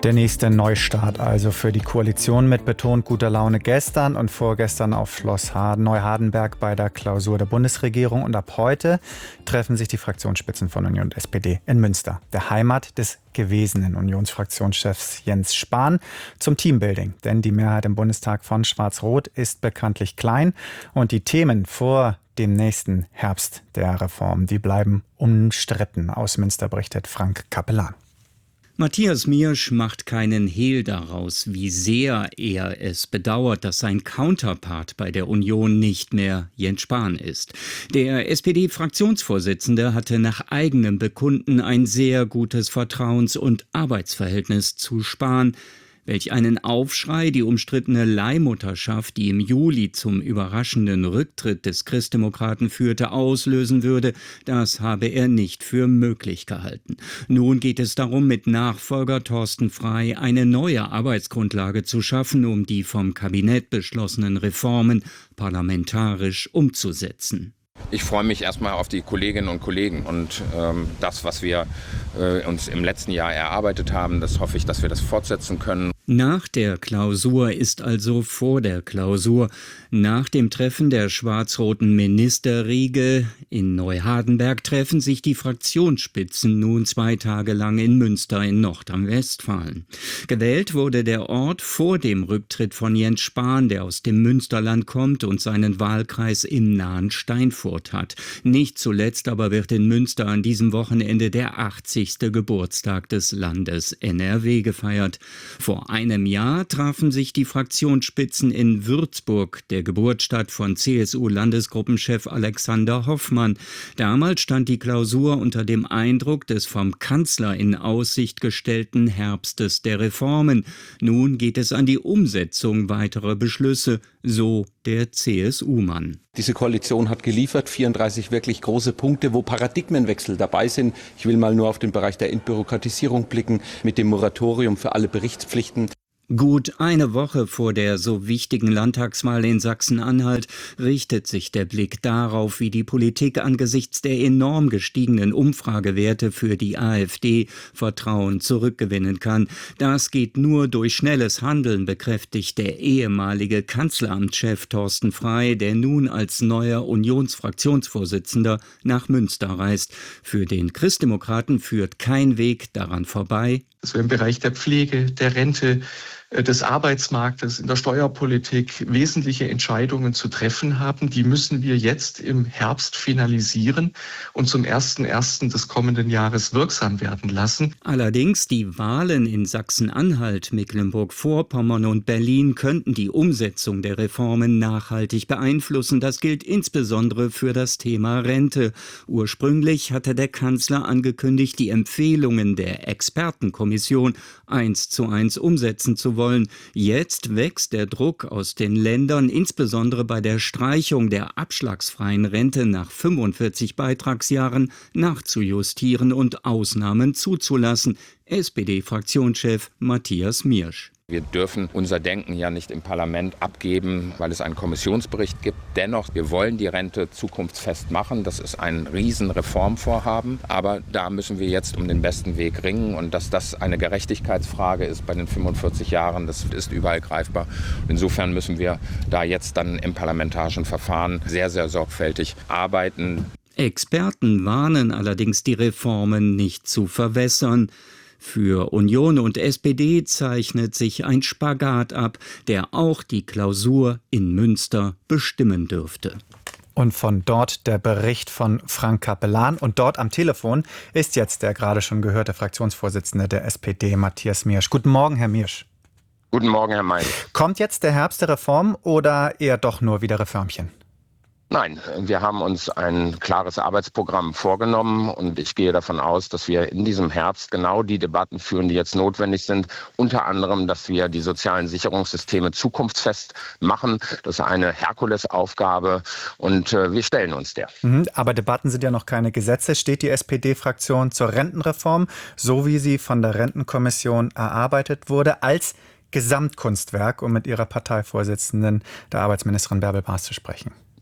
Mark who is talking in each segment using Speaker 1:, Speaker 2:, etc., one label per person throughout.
Speaker 1: Der nächste Neustart also für die Koalition mit betont guter Laune gestern und vorgestern auf Schloss Neuhardenberg bei der Klausur der Bundesregierung. Und ab heute treffen sich die Fraktionsspitzen von Union und SPD in Münster, der Heimat des gewesenen Unionsfraktionschefs Jens Spahn, zum Teambuilding. Denn die Mehrheit im Bundestag von Schwarz-Rot ist bekanntlich klein und die Themen vor dem nächsten Herbst der Reform, die bleiben umstritten. Aus Münster berichtet Frank Capellan.
Speaker 2: Matthias Miersch macht keinen Hehl daraus, wie sehr er es bedauert, dass sein Counterpart bei der Union nicht mehr Jens Spahn ist. Der SPD-Fraktionsvorsitzende hatte nach eigenem Bekunden ein sehr gutes Vertrauens- und Arbeitsverhältnis zu Spahn. Welch einen Aufschrei die umstrittene Leihmutterschaft, die im Juli zum überraschenden Rücktritt des Christdemokraten führte, auslösen würde, das habe er nicht für möglich gehalten. Nun geht es darum, mit Nachfolger Thorsten Frey eine neue Arbeitsgrundlage zu schaffen, um die vom Kabinett beschlossenen Reformen parlamentarisch umzusetzen.
Speaker 3: Ich freue mich erstmal auf die Kolleginnen und Kollegen und das, was wir uns im letzten Jahr erarbeitet haben, das hoffe ich, dass wir das fortsetzen können.
Speaker 2: Nach der Klausur ist also vor der Klausur. Nach dem Treffen der schwarz-roten Ministerriege in Neuhardenberg treffen sich die Fraktionsspitzen nun 2 Tage lang in Münster in Nordrhein-Westfalen. Gewählt wurde der Ort vor dem Rücktritt von Jens Spahn, der aus dem Münsterland kommt und seinen Wahlkreis im nahen Steinfurt hat. Nicht zuletzt aber wird in Münster an diesem Wochenende der 80. Geburtstag des Landes NRW gefeiert. Vor einem Jahr trafen sich die Fraktionsspitzen in Würzburg, der Geburtsstadt von CSU-Landesgruppenchef Alexander Hoffmann. Damals stand die Klausur unter dem Eindruck des vom Kanzler in Aussicht gestellten Herbstes der Reformen. Nun geht es an die Umsetzung weiterer Beschlüsse, so der CSU-Mann.
Speaker 4: Diese Koalition hat geliefert, 34 wirklich große Punkte, wo Paradigmenwechsel dabei sind. Ich will mal nur auf den Bereich der Entbürokratisierung blicken, mit dem Moratorium für alle Berichtspflichten.
Speaker 2: Gut eine Woche vor der so wichtigen Landtagswahl in Sachsen-Anhalt richtet sich der Blick darauf, wie die Politik angesichts der enorm gestiegenen Umfragewerte für die AfD Vertrauen zurückgewinnen kann. Das geht nur durch schnelles Handeln, bekräftigt der ehemalige Kanzleramtschef Thorsten Frey, der nun als neuer Unionsfraktionsvorsitzender nach Münster reist. Für den Christdemokraten führt kein Weg daran vorbei,
Speaker 5: dass wir im Bereich der Pflege, der Rente, des Arbeitsmarktes, in der Steuerpolitik wesentliche Entscheidungen zu treffen haben. Die müssen wir jetzt im Herbst finalisieren und zum 01.01. des kommenden Jahres wirksam werden lassen.
Speaker 2: Allerdings die Wahlen in Sachsen-Anhalt, Mecklenburg-Vorpommern und Berlin könnten die Umsetzung der Reformen nachhaltig beeinflussen. Das gilt insbesondere für das Thema Rente. Ursprünglich hatte der Kanzler angekündigt, die Empfehlungen der Expertenkommission 1:1 umsetzen zu wollen. Jetzt wächst der Druck aus den Ländern, insbesondere bei der Streichung der abschlagsfreien Rente nach 45 Beitragsjahren, nachzujustieren und Ausnahmen zuzulassen. SPD-Fraktionschef Matthias Miersch.
Speaker 3: Wir dürfen unser Denken ja nicht im Parlament abgeben, weil es einen Kommissionsbericht gibt. Dennoch, wir wollen die Rente zukunftsfest machen. Das ist ein Riesenreformvorhaben. Aber da müssen wir jetzt um den besten Weg ringen. Und dass das eine Gerechtigkeitsfrage ist bei den 45 Jahren, das ist überall greifbar. Insofern müssen wir da jetzt dann im parlamentarischen Verfahren sehr, sehr sorgfältig arbeiten.
Speaker 2: Experten warnen allerdings, die Reformen nicht zu verwässern. Für Union und SPD zeichnet sich ein Spagat ab, der auch die Klausur in Münster bestimmen dürfte.
Speaker 1: Und von dort der Bericht von Frank Capellan. Und dort am Telefon ist jetzt der gerade schon gehörte Fraktionsvorsitzende der SPD, Matthias Miersch. Guten Morgen, Herr Miersch.
Speaker 3: Guten Morgen, Herr May.
Speaker 1: Kommt jetzt der Herbst der Reform oder eher doch nur wieder Reformchen?
Speaker 3: Nein, wir haben uns ein klares Arbeitsprogramm vorgenommen und ich gehe davon aus, dass wir in diesem Herbst genau die Debatten führen, die jetzt notwendig sind. Unter anderem, dass wir die sozialen Sicherungssysteme zukunftsfest machen. Das ist eine Herkulesaufgabe und wir stellen uns der.
Speaker 1: Aber Debatten sind ja noch keine Gesetze. Steht die SPD-Fraktion zur Rentenreform, so wie sie von der Rentenkommission erarbeitet wurde, als Gesamtkunstwerk, um mit ihrer Parteivorsitzenden, der Arbeitsministerin Bärbel Baas, zu sprechen?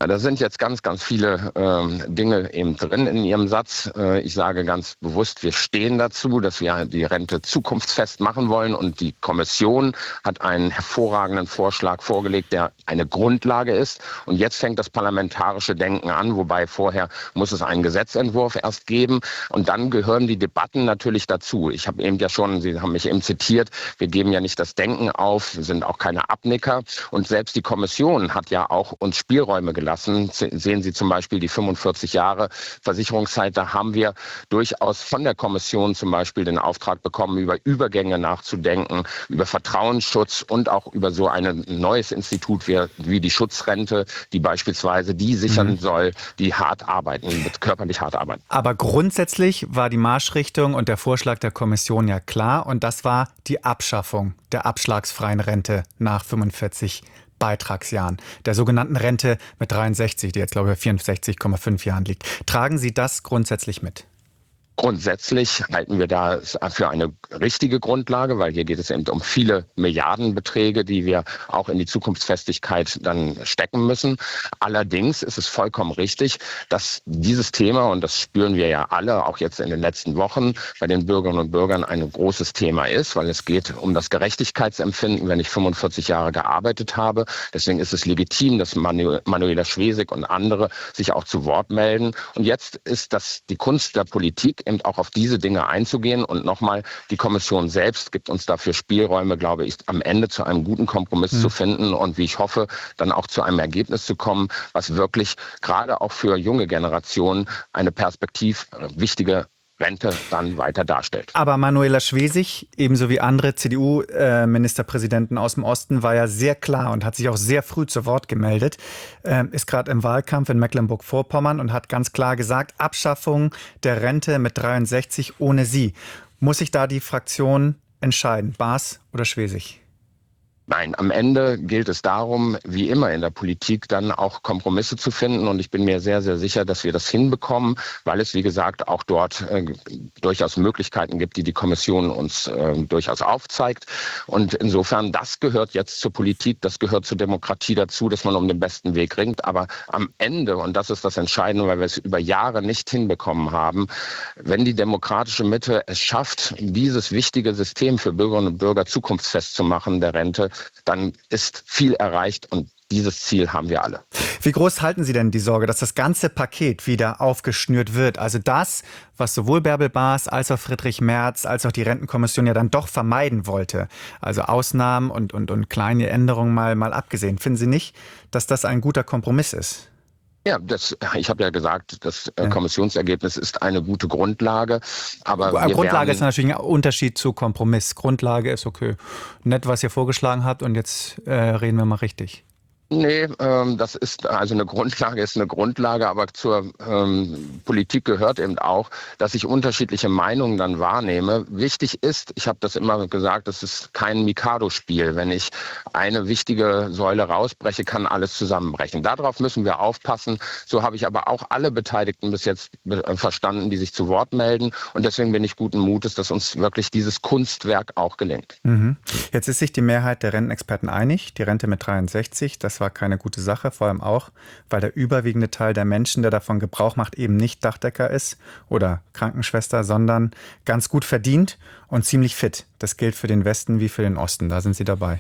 Speaker 3: Ja, da sind jetzt ganz, ganz viele Dinge eben drin in Ihrem Satz. Ich sage ganz bewusst, wir stehen dazu, dass wir die Rente zukunftsfest machen wollen. Und die Kommission hat einen hervorragenden Vorschlag vorgelegt, der eine Grundlage ist. Und jetzt fängt das parlamentarische Denken an, wobei vorher muss es einen Gesetzentwurf erst geben. Und dann gehören die Debatten natürlich dazu. Ich habe eben ja schon, Sie haben mich eben zitiert, wir geben ja nicht das Denken auf, wir sind auch keine Abnicker. Und selbst die Kommission hat ja auch uns Spielräume gelassen. Sehen Sie zum Beispiel die 45 Jahre Versicherungszeit. Da haben wir durchaus von der Kommission zum Beispiel den Auftrag bekommen, über Übergänge nachzudenken, über Vertrauensschutz und auch über so ein neues Institut wie die Schutzrente, die beispielsweise die sichern soll, die hart arbeiten, körperlich hart arbeiten.
Speaker 1: Aber grundsätzlich war die Marschrichtung und der Vorschlag der Kommission ja klar. Und das war die Abschaffung der abschlagsfreien Rente nach 45 Beitragsjahren, der sogenannten Rente mit 63, die jetzt glaube ich bei 64,5 Jahren liegt. Tragen Sie das grundsätzlich mit?
Speaker 3: Grundsätzlich halten wir das für eine richtige Grundlage, weil hier geht es eben um viele Milliardenbeträge, die wir auch in die Zukunftsfestigkeit dann stecken müssen. Allerdings ist es vollkommen richtig, dass dieses Thema, und das spüren wir ja alle, auch jetzt in den letzten Wochen bei den Bürgerinnen und Bürgern ein großes Thema ist, weil es geht um das Gerechtigkeitsempfinden, wenn ich 45 Jahre gearbeitet habe. Deswegen ist es legitim, dass Manuela Schwesig und andere sich auch zu Wort melden. Und jetzt ist das die Kunst der Politik, eben auch auf diese Dinge einzugehen. Und nochmal, die Kommission selbst gibt uns dafür Spielräume, glaube ich, am Ende zu einem guten Kompromiss zu finden und wie ich hoffe, dann auch zu einem Ergebnis zu kommen, was wirklich gerade auch für junge Generationen eine perspektivwichtige Rente dann weiter darstellt.
Speaker 1: Aber Manuela Schwesig, ebenso wie andere CDU-Ministerpräsidenten aus dem Osten, war ja sehr klar und hat sich auch sehr früh zu Wort gemeldet, ist gerade im Wahlkampf in Mecklenburg-Vorpommern und hat ganz klar gesagt, Abschaffung der Rente mit 63 ohne sie. Muss sich da die Fraktion entscheiden, Baas oder Schwesig?
Speaker 3: Nein, am Ende gilt es darum, wie immer in der Politik, dann auch Kompromisse zu finden. Und ich bin mir sehr, sehr sicher, dass wir das hinbekommen, weil es, wie gesagt, auch dort durchaus Möglichkeiten gibt, die Kommission uns durchaus aufzeigt. Und insofern, das gehört jetzt zur Politik, das gehört zur Demokratie dazu, dass man um den besten Weg ringt. Aber am Ende, und das ist das Entscheidende, weil wir es über Jahre nicht hinbekommen haben, wenn die demokratische Mitte es schafft, dieses wichtige System für Bürgerinnen und Bürger zukunftsfest zu machen, der Rente, dann ist viel erreicht und dieses Ziel haben wir alle.
Speaker 1: Wie groß halten Sie denn die Sorge, dass das ganze Paket wieder aufgeschnürt wird? Also das, was sowohl Bärbel Baas als auch Friedrich Merz als auch die Rentenkommission ja dann doch vermeiden wollte. Also Ausnahmen und kleine Änderungen mal abgesehen. Finden Sie nicht, dass das ein guter Kompromiss ist?
Speaker 3: Ja, ich habe ja gesagt, das Kommissionsergebnis ist eine gute Grundlage. Aber
Speaker 1: Grundlage ist natürlich ein Unterschied zu Kompromiss. Grundlage ist okay. Nett, was ihr vorgeschlagen habt und jetzt reden wir mal richtig.
Speaker 3: Nee, das ist also eine Grundlage, aber zur Politik gehört eben auch, dass ich unterschiedliche Meinungen dann wahrnehme. Wichtig ist, ich habe das immer gesagt, das ist kein Mikado-Spiel. Wenn ich eine wichtige Säule rausbreche, kann alles zusammenbrechen. Darauf müssen wir aufpassen. So habe ich aber auch alle Beteiligten bis jetzt verstanden, die sich zu Wort melden. Und deswegen bin ich guten Mutes, dass uns wirklich dieses Kunstwerk auch gelingt.
Speaker 1: Jetzt ist sich die Mehrheit der Rentenexperten einig, die Rente mit 63, das war keine gute Sache, vor allem auch, weil der überwiegende Teil der Menschen, der davon Gebrauch macht, eben nicht Dachdecker ist oder Krankenschwester, sondern ganz gut verdient und ziemlich fit. Das gilt für den Westen wie für den Osten, da sind Sie dabei.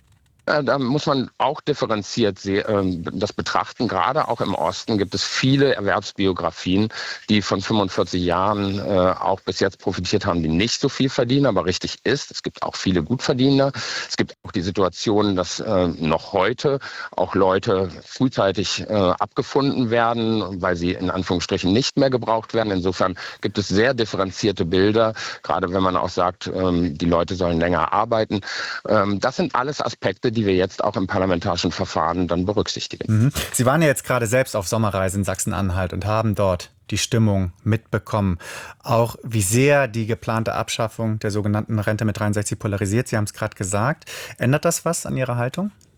Speaker 3: Da muss man auch differenziert das betrachten. Gerade auch im Osten gibt es viele Erwerbsbiografien, die von 45 Jahren auch bis jetzt profitiert haben, die nicht so viel verdienen, aber richtig ist. Es gibt auch viele Gutverdiener. Es gibt auch die Situation, dass noch heute auch Leute frühzeitig abgefunden werden, weil sie in Anführungsstrichen nicht mehr gebraucht werden. Insofern gibt es sehr differenzierte Bilder, gerade wenn man auch sagt, die Leute sollen länger arbeiten. Das sind alles Aspekte, die wir jetzt auch im parlamentarischen Verfahren dann berücksichtigen.
Speaker 1: Sie waren ja jetzt gerade selbst auf Sommerreise in Sachsen-Anhalt und haben dort die Stimmung mitbekommen. Auch wie sehr die geplante Abschaffung der sogenannten Rente mit 63 polarisiert. Sie haben es gerade gesagt. Ändert das was an Ihrer Haltung?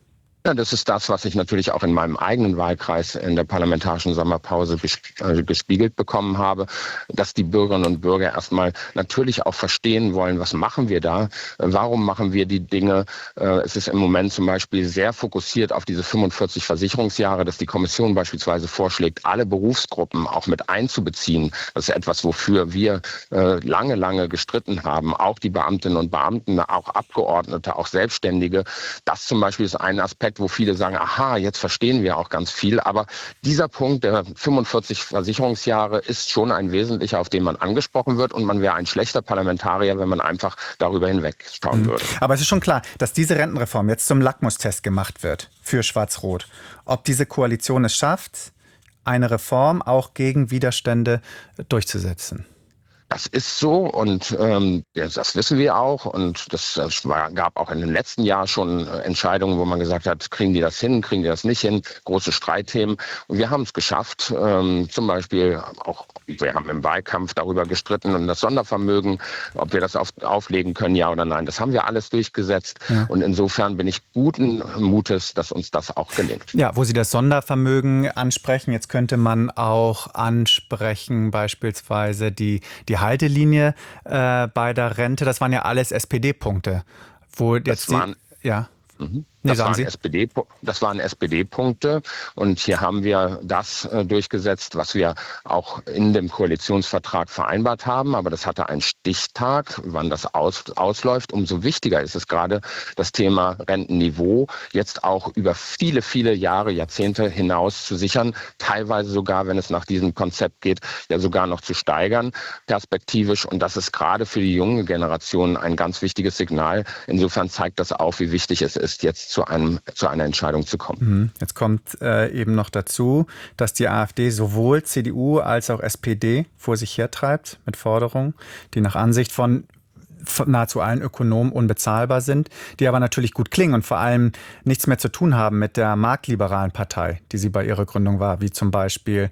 Speaker 3: Ja, das ist das, was ich natürlich auch in meinem eigenen Wahlkreis in der parlamentarischen Sommerpause gespiegelt bekommen habe, dass die Bürgerinnen und Bürger erstmal natürlich auch verstehen wollen, was machen wir da, warum machen wir die Dinge. Es ist im Moment zum Beispiel sehr fokussiert auf diese 45 Versicherungsjahre, dass die Kommission beispielsweise vorschlägt, alle Berufsgruppen auch mit einzubeziehen. Das ist etwas, wofür wir lange gestritten haben, auch die Beamtinnen und Beamten, auch Abgeordnete, auch Selbstständige. Das zum Beispiel ist ein Aspekt, wo viele sagen, aha, jetzt verstehen wir auch ganz viel. Aber dieser Punkt der 45 Versicherungsjahre ist schon ein wesentlicher, auf den man angesprochen wird. Und man wäre ein schlechter Parlamentarier, wenn man einfach darüber hinwegschauen würde.
Speaker 1: Aber es ist schon klar, dass diese Rentenreform jetzt zum Lackmustest gemacht wird für Schwarz-Rot. Ob diese Koalition es schafft, eine Reform auch gegen Widerstände durchzusetzen.
Speaker 3: Das ist so und das wissen wir auch und das gab auch in den letzten Jahren schon Entscheidungen, wo man gesagt hat, kriegen die das hin, kriegen die das nicht hin, große Streitthemen und wir haben es geschafft, zum Beispiel auch, wir haben im Wahlkampf darüber gestritten und das Sondervermögen, ob wir das auflegen können, ja oder nein, das haben wir alles durchgesetzt und insofern bin ich guten Mutes, dass uns das auch gelingt.
Speaker 1: Ja, wo Sie das Sondervermögen ansprechen, jetzt könnte man auch ansprechen beispielsweise die Haltelinie bei der Rente, das waren ja alles SPD-Punkte. Wo jetzt das waren SPD-Punkte und hier haben wir das durchgesetzt, was wir auch in dem Koalitionsvertrag vereinbart haben. Aber das hatte einen Stichtag, wann das ausläuft. Umso wichtiger ist es gerade, das Thema Rentenniveau jetzt auch über viele Jahre, Jahrzehnte hinaus zu sichern. Teilweise sogar, wenn es nach diesem Konzept geht, ja sogar noch zu steigern, perspektivisch. Und das ist gerade für die junge Generation ein ganz wichtiges Signal. Insofern zeigt das auch, wie wichtig es ist, jetzt zu einer Entscheidung zu kommen. Jetzt kommt eben noch dazu, dass die AfD sowohl CDU als auch SPD vor sich hertreibt mit Forderungen, die nach Ansicht von nahezu allen Ökonomen unbezahlbar sind, die aber natürlich gut klingen und vor allem nichts mehr zu tun haben mit der marktliberalen Partei, die sie bei ihrer Gründung war, wie zum Beispiel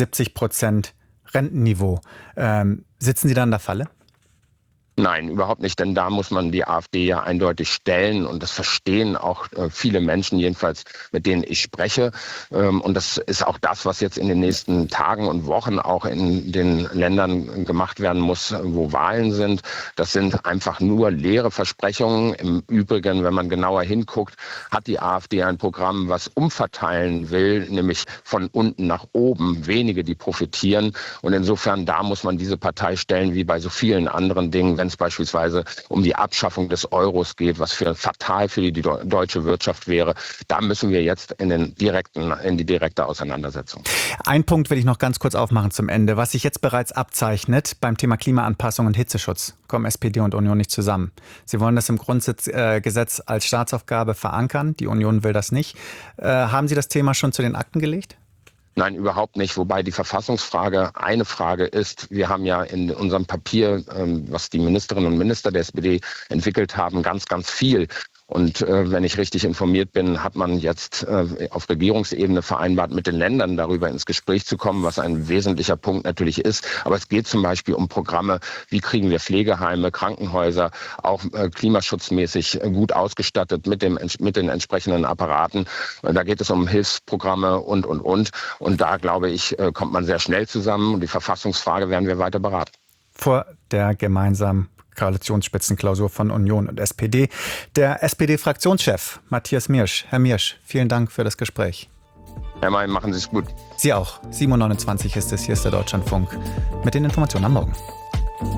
Speaker 1: 70% Rentenniveau. Sitzen Sie da in der Falle?
Speaker 3: Nein, überhaupt nicht, denn da muss man die AfD ja eindeutig stellen und das verstehen auch viele Menschen, jedenfalls mit denen ich spreche. Und das ist auch das, was jetzt in den nächsten Tagen und Wochen auch in den Ländern gemacht werden muss, wo Wahlen sind. Das sind einfach nur leere Versprechungen. Im Übrigen, wenn man genauer hinguckt, hat die AfD ein Programm, was umverteilen will, nämlich von unten nach oben, wenige, die profitieren. Und insofern, da muss man diese Partei stellen, wie bei so vielen anderen Dingen, wenn es beispielsweise um die Abschaffung des Euros geht, was fatal für die deutsche Wirtschaft wäre. Da müssen wir jetzt in die direkte Auseinandersetzung.
Speaker 1: Ein Punkt will ich noch ganz kurz aufmachen zum Ende. Was sich jetzt bereits abzeichnet beim Thema Klimaanpassung und Hitzeschutz, kommen SPD und Union nicht zusammen. Sie wollen das im Grundgesetz als Staatsaufgabe verankern. Die Union will das nicht. Haben Sie das Thema schon zu den Akten gelegt?
Speaker 3: Nein, überhaupt nicht. Wobei die Verfassungsfrage eine Frage ist. Wir haben ja in unserem Papier, was die Ministerinnen und Minister der SPD entwickelt haben, ganz viel. Und wenn ich richtig informiert bin, hat man jetzt auf Regierungsebene vereinbart, mit den Ländern darüber ins Gespräch zu kommen, was ein wesentlicher Punkt natürlich ist. Aber es geht zum Beispiel um Programme, wie kriegen wir Pflegeheime, Krankenhäuser auch klimaschutzmäßig gut ausgestattet mit den entsprechenden Apparaten. Da geht es um Hilfsprogramme und. Und da, glaube ich, kommt man sehr schnell zusammen. Und die Verfassungsfrage werden wir weiter beraten.
Speaker 1: Vor der gemeinsamen Koalitionsspitzenklausur von Union und SPD. Der SPD-Fraktionschef Matthias Miersch. Herr Miersch, vielen Dank für das Gespräch.
Speaker 3: Herr May, machen Sie es gut.
Speaker 1: Sie auch. 7.29 Uhr ist es. Hier ist der Deutschlandfunk mit den Informationen am Morgen.